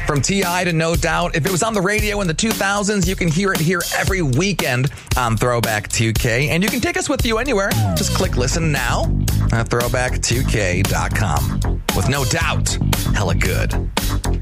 From T.I. to No Doubt. If it was on the radio in the 2000s, you can hear it here every weekend on Throwback 2K. And you can take us with you anywhere. Just click listen now at throwback2k.com. With No Doubt, hella good.